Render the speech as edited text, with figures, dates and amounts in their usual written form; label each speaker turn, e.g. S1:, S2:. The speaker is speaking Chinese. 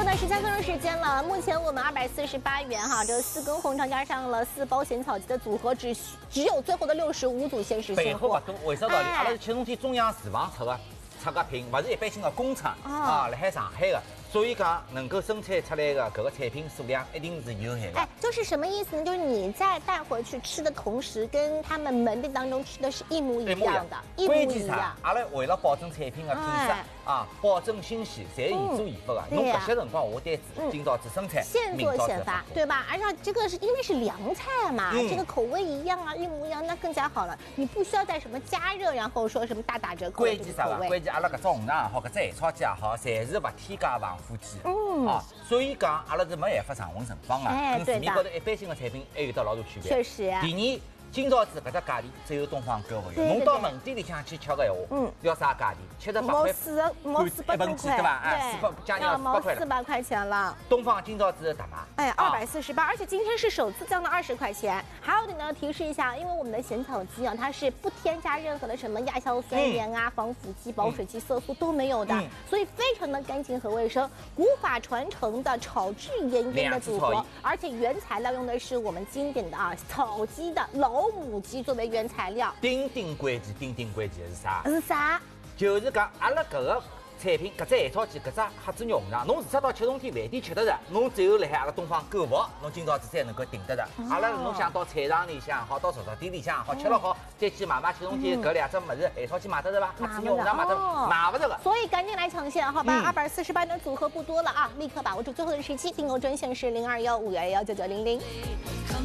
S1: 到时间更多时间了，目前我们248元哈，这4根红肠加上了4包咸草鸡的组合，只有最后的65组限时现货。
S2: 背后不多，为啥道理？阿拉是七中天中央厨房出个品，勿是一般性的工厂啊，辣海上海的。 所以讲，能够生产出来的搿个产品数量一定是有限的。
S1: 哎，就是什么意思呢？就是你在带回去吃的同时，跟他们门店当中吃的是一模一样的，一模一样。
S2: 阿拉为了保证产品的品质啊，保证新鲜，侪严做严发的。侬搿些辰光下单子，今朝只生产，
S1: 现做现发，对吧？而且这个是因为是凉菜嘛，这个口味一样啊，一模一样，那更加好了。你不需要再什么加热，然后说什么大打折扣。
S2: 关键啥个？关键阿拉搿只红肠也好，搿只咸炒鸡也好，侪是勿添加防腐剂。啊，所以讲阿拉是没办法常温盛放啊，跟市面高头一般性的产品还有得老大区别。
S1: 确实。
S2: 第二，今朝子搿只价钿只有东方购物有，侬到门店里向去吃个闲话，要啥价钿？78块，
S1: 毛400多块，
S2: 对吧？哎，400将近400块了
S1: ，400块钱了。
S2: 东方今朝子大卖，
S1: 哎，248，而且今天是首次降到20块钱。还有一点呢，提示一下，因为我们的咸草鸡啊，它是不添加任何的什么亚硝酸盐啊、防腐剂、保水剂、色素都没有的，所以非常的干净和卫生。古法传承的炒制盐腌的组合，而且原材料用的是我们经典的草鸡的老母鸡作为原材料。
S2: 顶顶关键是啥？
S1: 是啥？
S2: 就是讲阿拉搿个产品，搿只咸炒鸡，搿只黑子肉肠，侬除脱到七中天饭店吃得着，侬只有辣海阿拉东方购物，侬今朝子才能够订得着。阿拉侬想到菜场里向好，到潮店里向好，吃了好，再去买七中天搿2只物事，咸炒鸡买得着伐？黑子肉肠买不着个。
S1: 所以赶紧来抢现，好吧？248元的组合不多了啊，立刻把握住最后的时期，订购专线是0215119900。